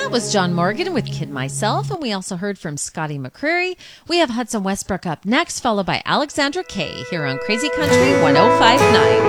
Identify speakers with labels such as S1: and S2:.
S1: That was John Morgan with Kid Myself, and we also heard from Scotty McCreery. We have Hudson Westbrook up next, followed by Alexandra Kay here on Crazy Country 105.9.